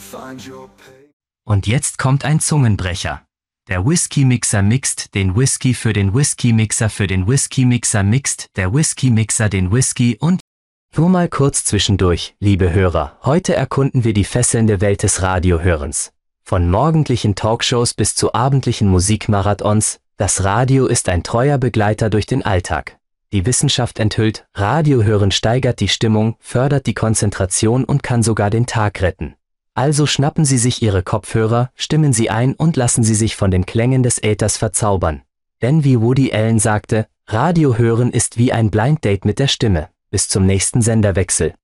Und jetzt kommt ein Zungenbrecher. Der Whisky-Mixer mixt den Whisky für den Whisky-Mixer für den Whisky-Mixer mixt der Whisky-Mixer den Whisky und... Nur mal kurz zwischendurch, liebe Hörer, heute erkunden wir die fesselnde Welt des Radiohörens. Von morgendlichen Talkshows bis zu abendlichen Musikmarathons, das Radio ist ein treuer Begleiter durch den Alltag. Die Wissenschaft enthüllt, Radiohören steigert die Stimmung, fördert die Konzentration und kann sogar den Tag retten. Also schnappen Sie sich Ihre Kopfhörer, stimmen Sie ein und lassen Sie sich von den Klängen des Äthers verzaubern. Denn wie Woody Allen sagte, Radio hören ist wie ein Blind Date mit der Stimme. Bis zum nächsten Senderwechsel.